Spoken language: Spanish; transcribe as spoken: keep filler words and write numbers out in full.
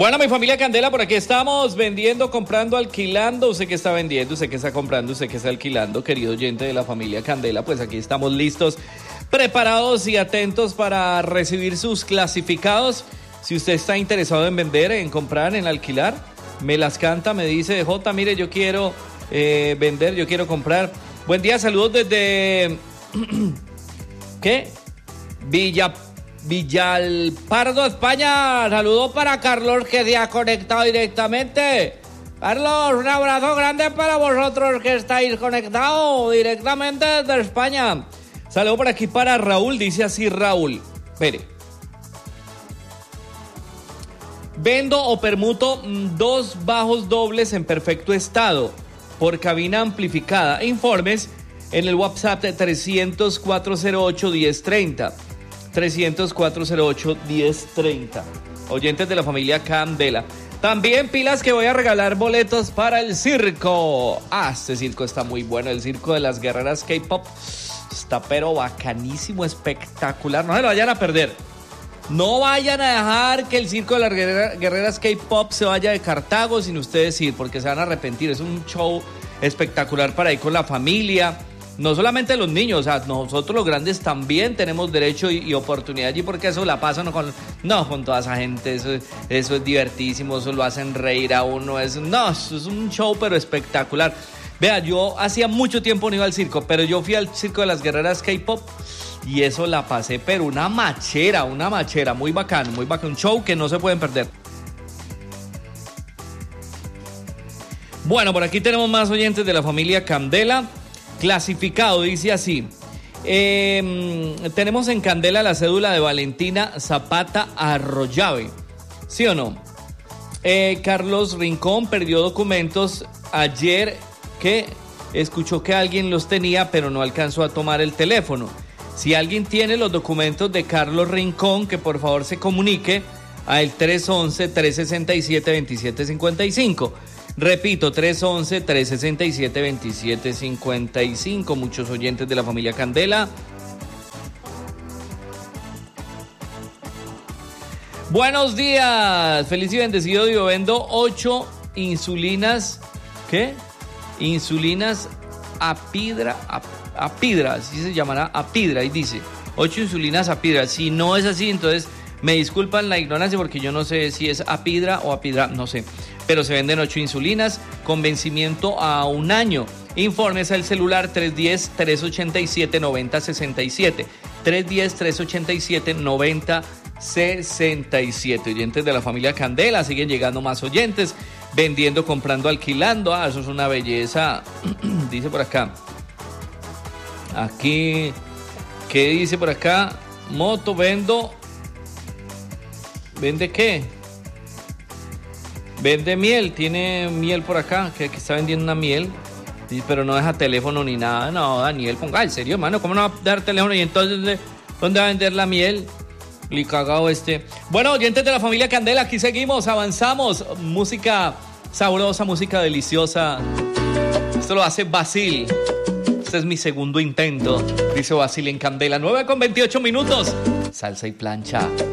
Bueno, mi familia Candela, por aquí estamos vendiendo, comprando, alquilando. Usted que está vendiendo, usted que está comprando, usted que está alquilando, querido oyente de la familia Candela, pues aquí estamos listos, preparados y atentos para recibir sus clasificados. Si usted está interesado en vender, en comprar, en alquilar, me las canta, me dice, Jota, mire, yo quiero eh, vender, yo quiero comprar. Buen día, saludos desde... ¿Qué? Villa... Villalpardo, España. Saludos para Carlos, que se ha conectado directamente. Carlos, un abrazo grande para vosotros que estáis conectados directamente desde España. Saludos por aquí para Raúl, dice así Raúl. Espere. Vendo o permuto dos bajos dobles en perfecto estado por cabina amplificada. Informes en el WhatsApp de trescientos cuatro cero ocho uno cero tres cero. trescientos cuatro cero ocho uno cero tres cero. Oyentes de la familia Candela. También pilas que voy a regalar boletos para el circo. Ah, este circo está muy bueno. El circo de las guerreras K-pop está pero bacanísimo, espectacular. No se lo vayan a perder. No vayan a dejar que el circo de las guerreras K-pop se vaya de Cartago sin ustedes ir, porque se van a arrepentir. Es un show espectacular para ir con la familia. No solamente los niños, o sea, nosotros los grandes también tenemos derecho y, y oportunidad allí, porque eso la pasan con, no, con toda esa gente, eso, eso es divertísimo, eso lo hacen reír a uno, es, no, eso es un show pero espectacular. Vea, yo hacía mucho tiempo no iba al circo, pero yo fui al circo de las guerreras K-pop y eso la pasé, pero una machera, una machera, muy bacano, muy bacano, un show que no se pueden perder. Bueno, por aquí tenemos más oyentes de la familia Candela. Clasificado, dice así. Eh, tenemos en Candela la cédula de Valentina Zapata Arroyave. ¿Sí o no? Eh, Carlos Rincón perdió documentos ayer que escuchó que alguien los tenía, pero no alcanzó a tomar el teléfono. Si alguien tiene los documentos de Carlos Rincón, que por favor se comunique al tres once, tres sesenta y siete, veintisiete cincuenta y cinco. Repito, tres once, tres sesenta y siete, veintisiete cincuenta y cinco. Muchos oyentes de la familia Candela. Buenos días. Feliz y bendecido día. Vendo ocho insulinas. ¿Qué? Insulinas Apidra. Apidra, así se llamará, Apidra. Y dice, ocho insulinas Apidra. Si no es así, entonces me disculpan la ignorancia, porque yo no sé si es Apidra o Apidra, no sé. Pero se venden ocho insulinas con vencimiento a un año. Informes al celular tres uno cero, tres ocho siete, nueve cero seis siete. tres uno cero, tres ocho siete, nueve cero seis siete. Oyentes de la familia Candela, siguen llegando más oyentes. Vendiendo, comprando, alquilando. Ah, eso es una belleza. Dice por acá. Aquí. ¿Qué dice por acá? Moto, vendo. ¿Vende qué? Vende miel, tiene miel por acá, que, que está vendiendo una miel, pero no deja teléfono ni nada. No, Daniel, ponga, en serio, hermano, ¿cómo no va a dar teléfono? Y entonces, ¿dónde va a vender la miel? Li cagado este. Bueno, oyentes de la familia Candela, aquí seguimos, avanzamos. Música sabrosa, música deliciosa. Esto lo hace Basil. Este es mi segundo intento, dice Basil en Candela. nueve con veintiocho minutos. Salsa y plancha.